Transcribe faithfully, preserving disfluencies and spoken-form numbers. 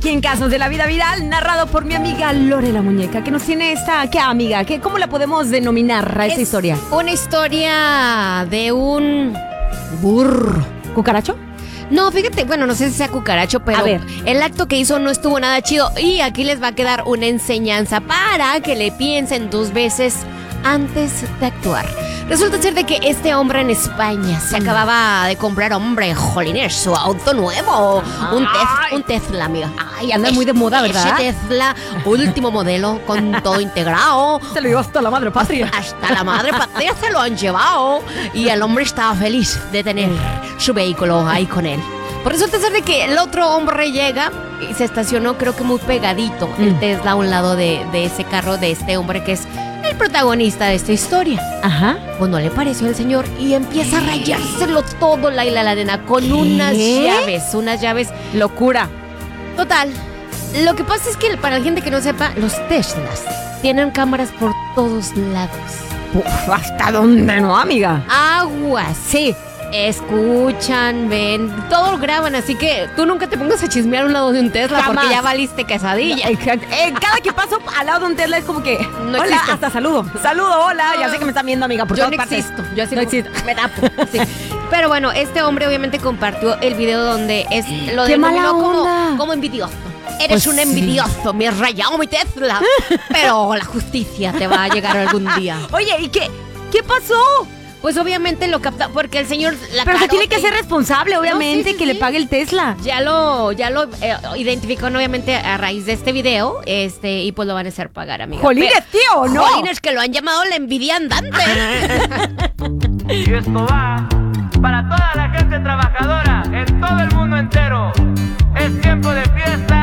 Aquí en Casos de la Vida Viral, narrado por mi amiga Lore la Muñeca, que nos tiene esta... ¿Qué amiga? ¿Qué, ¿Cómo la podemos denominar a esta Es historia? Una historia de un burro. ¿Cucaracho? No, fíjate, bueno, no sé si sea cucaracho, pero A ver. el acto que hizo no estuvo nada chido. Y aquí les va a quedar una enseñanza para que le piensen dos veces antes de actuar. Resulta ser de que este hombre en España se acababa de comprar, hombre, jolines, su auto nuevo. Un, tes- un Tesla, amiga. Ay, anda muy de moda, ¿verdad? Ese Tesla, último modelo, con todo integrado. Se lo llevó hasta la madre patria. Hasta la madre patria se lo han llevado. Y el hombre estaba feliz de tener su vehículo ahí con él. Pues resulta ser de que el otro hombre llega y se estacionó, creo que muy pegadito, el Mm. Tesla a un lado de, de ese carro de este hombre que es el protagonista de esta historia. Ajá. Pues no le pareció al señor y empieza a rayárselo todo la y la arena con ¿Qué? unas llaves, unas llaves. Locura. Total, lo que pasa es que para la gente que no sepa, los Teslas tienen cámaras por todos lados. Uf, ¿hasta dónde no, amiga? Aguas. Sí. Escuchan, ven, todo lo graban, así que tú nunca te pongas a chismear a un lado de un Tesla Jamás. porque ya valiste quesadilla. Eh, eh, cada que paso al lado de un Tesla es como que... No hola, existo. hasta saludo. Saludo, hola. Ya sé que me están viendo, amiga, por Yo todas no partes. existo, yo así No como- existo. me tapo. Sí. Pero bueno, este hombre obviamente compartió el video donde es lo ¡Qué mala denominó como, onda! como envidioso. Eres Pues un sí. envidioso, me has rayado mi Tesla. Pero la justicia te va a llegar algún día. Oye, ¿y qué? ¿Qué pasó? Pues obviamente lo capta, porque el señor la Pero se paró tiene que y- hacer responsable, obviamente, No, sí, sí, que le sí. pague el Tesla. Ya lo, ya lo eh, identificaron obviamente a raíz de este video, este, y pues lo van a hacer pagar, amiga. Jolines, Pero- tío, ¿no? Jolines, que lo han llamado la envidia andante. Y esto va para toda la gente trabajadora en todo el mundo entero. Es tiempo de fiesta